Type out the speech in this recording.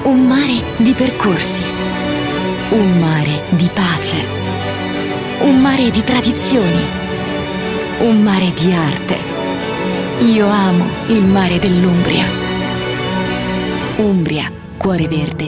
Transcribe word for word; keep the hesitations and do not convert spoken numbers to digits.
Un mare di percorsi, un mare di pace, un mare di tradizioni, un mare di arte. Io amo il mare dell'Umbria. Umbria, cuore verde